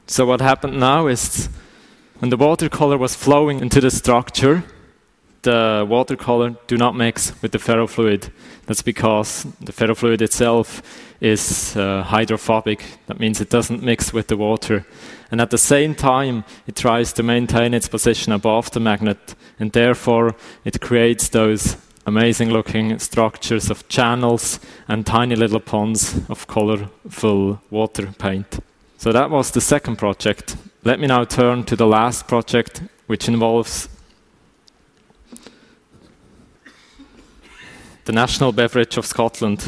So what happened now is when the watercolor was flowing into the structure, the watercolor do not mix with the ferrofluid. That's because the ferrofluid itself is hydrophobic. That means it doesn't mix with the water. And at the same time, it tries to maintain its position above the magnet, and therefore it creates those amazing looking structures of channels and tiny little ponds of colorful water paint. So that was the second project. Let me now turn to the last project, which involves the national beverage of Scotland.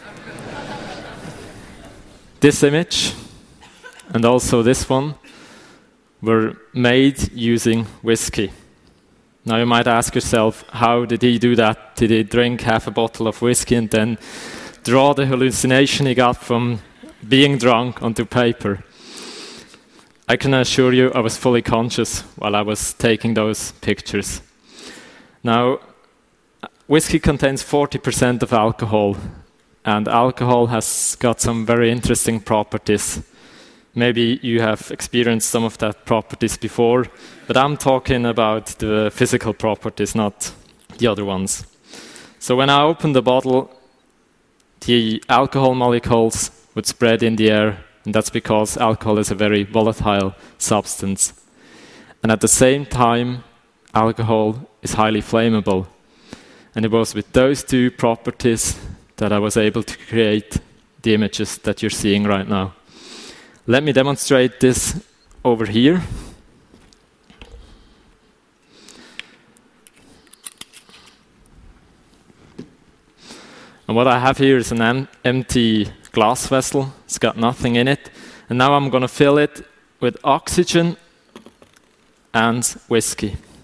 This image and also this one were made using whiskey. Now you might ask yourself, how did he do that? Did he drink half a bottle of whiskey and then draw the hallucination he got from being drunk onto paper? I can assure you I was fully conscious while I was taking those pictures. Now, whiskey contains 40% of alcohol, and alcohol has got some very interesting properties. Maybe you have experienced some of that properties before, but I'm talking about the physical properties, not the other ones. So when I opened the bottle, the alcohol molecules would spread in the air, and that's because alcohol is a very volatile substance. And at the same time, alcohol is highly flammable. And it was with those two properties that I was able to create the images that you're seeing right now. Let me demonstrate this over here. And what I have here is an empty glass vessel. It's got nothing in it. And now I'm going to fill it with oxygen and whiskey.